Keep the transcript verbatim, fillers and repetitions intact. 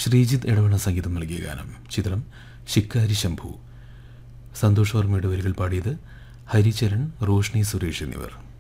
ശ്രീജിത്ത് ഇടവണ സംഗീതം നൽകിയ ഗാനം. ചിത്രം ശിക്കാരി ശംഭു. സന്തോഷ് വർമ്മയുടെ വരികൾ പാടിയത് ഹരിചരൺ, റോഷ്നി സുരേഷ് എന്നിവർ.